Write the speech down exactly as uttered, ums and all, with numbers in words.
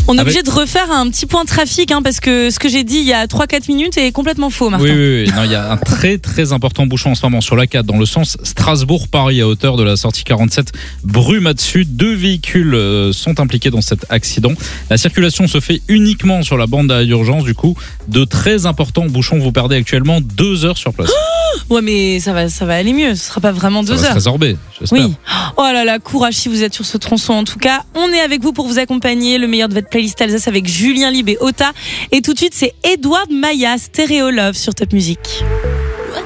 On est Avec... obligé de refaire un petit point trafic hein, parce que ce que j'ai dit il y a trois quatre minutes est complètement faux, Martin. Oui, oui, oui. Non, il y a un très très important bouchon en ce moment sur l'A quatre dans le sens Strasbourg-Paris à hauteur de la sortie quarante-sept Brumatsu. Deux véhicules euh, sont impliqués dans cet accident. La circulation se fait uniquement sur la bande d'arrêt d'urgence. Du coup, de très importants bouchons. Vous perdez actuellement deux heures sur place. Oh ouais, mais ça va, ça va aller mieux. Ce sera pas vraiment deux ça va heures. se résorber, j'espère. Oui. Oh là là, courage si vous êtes sur ce tronçon. En tout cas, on est avec vous pour vous accompagner. Le meilleur de votre playlist Alsace avec Julien Lib et Ota. Et tout de suite, c'est Edward Maya, Stéréo Love sur Top Music.